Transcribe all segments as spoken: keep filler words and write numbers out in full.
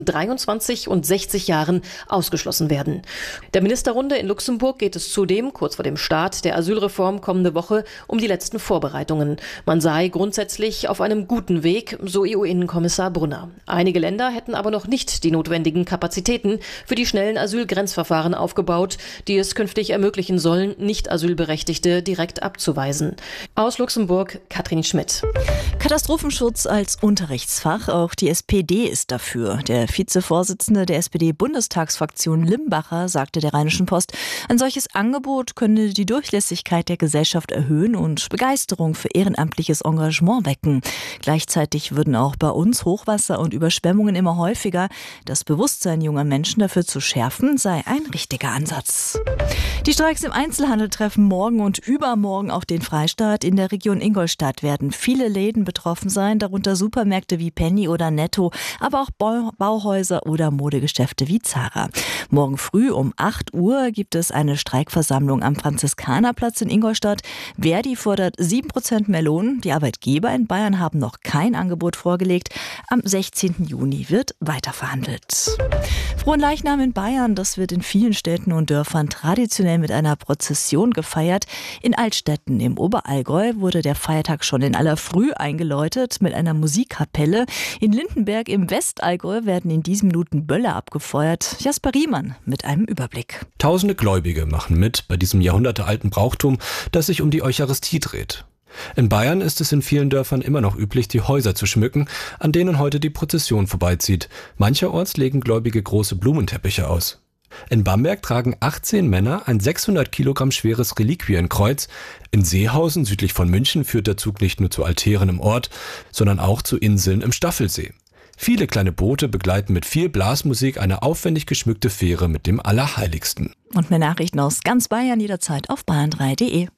dreiundzwanzig und sechzig Jahren ausgeschlossen werden. Der Ministerrunde in Luxemburg geht es zudem, kurz vor dem Start der Asylreform kommende Woche, um die letzten Vorbereitungen. Man sei grundsätzlich auf einem guten Weg, so E U-Innenkommissar Brunner. Einige Länder hätten aber noch nicht die notwendigen Kapazitäten für die schnellen Asylgrenzverfahren aufgebaut, die es künftig ermöglichen sollen, Nicht-Asylberechtigte direkt abzuweisen. Aus Luxemburg, Katrin Schmidt. Katastrophenschutz als Unterrichtsfach, auch die S P D ist dafür. Der Vizevorsitzende der S P D-Bundestagsfraktion Limbacher sagte der Rheinischen Post, ein solches Angebot könne die Durchlässigkeit der Gesellschaft erhöhen und Begeisterung für ehrenamtliches Engagement wecken. Gleichzeitig würden auch bei uns Hochwasser und Überschwemmungen immer häufiger. Das Bewusstsein junger Menschen dafür zu schärfen, sei ein richtiger Ansatz. Die Streiks im Einzelhandel treffen morgen und übermorgen auch den Freistaat. In der Region Ingolstadt werden viele Läden betroffen sein, darunter Supermärkte wie Penny oder Netto, aber auch Bauhäuser oder Modegeschäfte wie Zara. Morgen früh um acht Uhr gibt es eine Streikversammlung am Franziskanerplatz in Ingolstadt. Verdi fordert sieben Prozent mehr Lohn. Die Arbeitgeber in Bayern haben noch kein Angebot vorgelegt. Am sechzehnten Juni wird weiter verhandelt. Fronleichnam in Bayern, das wird in vielen Städten und Dörfern traditionell mit einer Prozession gefeiert. In Altstädten im Oberallgäu wurde der Feiertag schon in aller Früh eingeläutet mit einer Musikkapelle. In Lindenberg im Westallgäu werden in diesen Minuten Böller abgefeuert. Jasper Riemann mit einem Überblick. Tausende Gläubige machen mit bei diesem jahrhundertealten Brauchtum, das sich um die Eucharistie dreht. In Bayern ist es in vielen Dörfern immer noch üblich, die Häuser zu schmücken, an denen heute die Prozession vorbeizieht. Mancherorts legen Gläubige große Blumenteppiche aus. In Bamberg tragen achtzehn Männer ein sechshundert Kilogramm schweres Reliquienkreuz. In Seehausen, südlich von München, führt der Zug nicht nur zu Altären im Ort, sondern auch zu Inseln im Staffelsee. Viele kleine Boote begleiten mit viel Blasmusik eine aufwendig geschmückte Fähre mit dem Allerheiligsten. Und mehr Nachrichten aus ganz Bayern jederzeit auf bayern drei punkt de.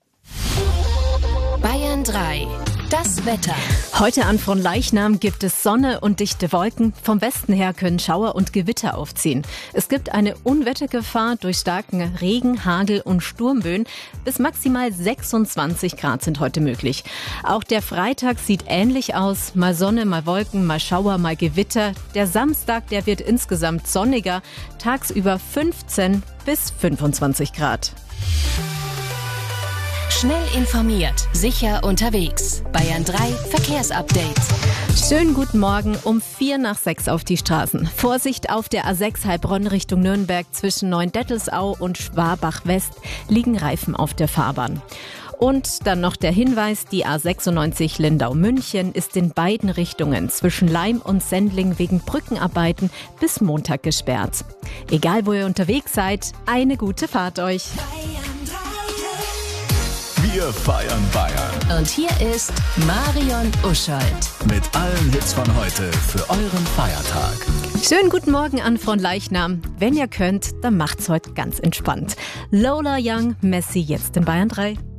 Bayern drei. Das Wetter. Heute an Fronleichnam gibt es Sonne und dichte Wolken. Vom Westen her können Schauer und Gewitter aufziehen. Es gibt eine Unwettergefahr durch starken Regen, Hagel und Sturmböen. Bis maximal sechsundzwanzig Grad sind heute möglich. Auch der Freitag sieht ähnlich aus. Mal Sonne, mal Wolken, mal Schauer, mal Gewitter. Der Samstag, der wird insgesamt sonniger. Tagsüber fünfzehn bis fünfundzwanzig Grad. Schnell informiert, sicher unterwegs. Bayern drei Verkehrsupdate. Schönen guten Morgen um vier nach sechs auf die Straßen. Vorsicht auf der A sechs Heilbronn Richtung Nürnberg zwischen Neuendettelsau und Schwabach West liegen Reifen auf der Fahrbahn. Und dann noch der Hinweis, die A sechsundneunzig Lindau-München ist in beiden Richtungen zwischen Laim und Sendling wegen Brückenarbeiten bis Montag gesperrt. Egal wo ihr unterwegs seid, eine gute Fahrt euch. Wir feiern Bayern. Und hier ist Marion Uschold. Mit allen Hits von heute für euren Feiertag. Schönen guten Morgen an Fronleichnam. Wenn ihr könnt, dann macht's heute ganz entspannt. Lola Young, Messi jetzt in Bayern drei.